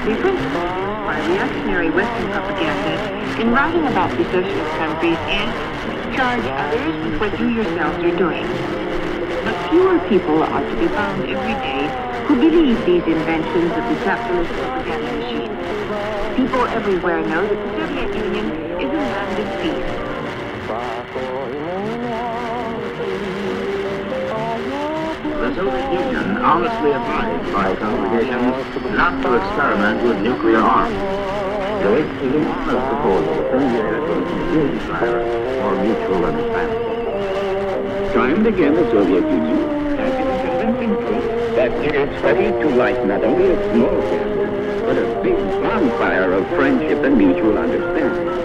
The principle by reactionary Western propaganda in writing about the socialist countries is charge others with what you yourselves are doing. But fewer people are to be found every day who believe these inventions of the capitalist propaganda machine. People everywhere know that the Soviet Union is a land of peace. The Soviet Union honestly advised by congregations not to experiment with nuclear arms. This is an honest proposal affiliated with the ceasefire or mutual understanding. Time and again, the Soviet Union has given convincing proof that it is ready to light not only a small candle, but a big bonfire of friendship and mutual understanding.